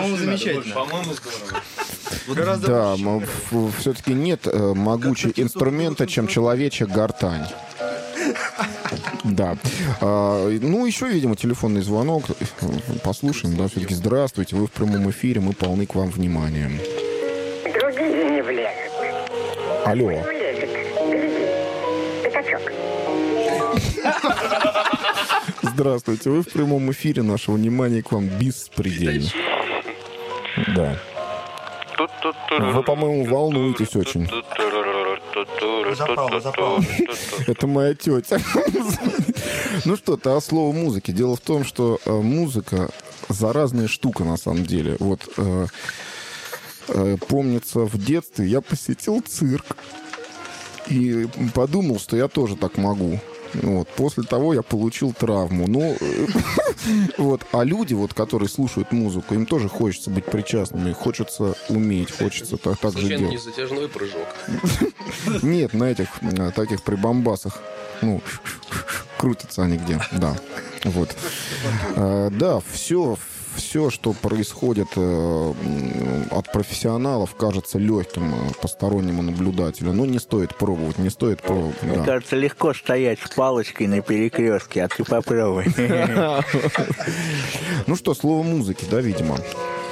По-моему, замечательно. По-моему, здорово. Да, все-таки нет могучего инструмента, чем человечья гортань. Да. Ну, еще, видимо, телефонный звонок. Послушаем, да, все-таки. Здравствуйте, вы в прямом эфире, мы полны к вам вниманием. Другие не влезут. Алло. Не влезет. Гляди. Пятачок. Здравствуйте, вы в прямом эфире, наше внимание к вам беспредельно. Да. Вы, по-моему, волнуетесь очень. Запала. Это моя тетя. Ну что-то, а слово музыки. Дело в том, что музыка заразная штука на самом деле. Вот помнится, в детстве я посетил цирк и подумал, что я тоже так могу. Вот. После того я получил травму. Ну, вот. А люди, вот, которые слушают музыку, им тоже хочется быть причастными, хочется уметь, хочется так же Случайно делать. не затяжной прыжок. Нет, на этих таких прибамбасах, ну, крутятся они где, да. Вот. Да, все, что происходит от профессионалов, кажется легким постороннему наблюдателю. Но не стоит пробовать, не стоит пробовать. Мне Да. кажется, легко стоять с палочкой на перекрестке, а ты попробуй. Ну что, слово музыки, да, видимо.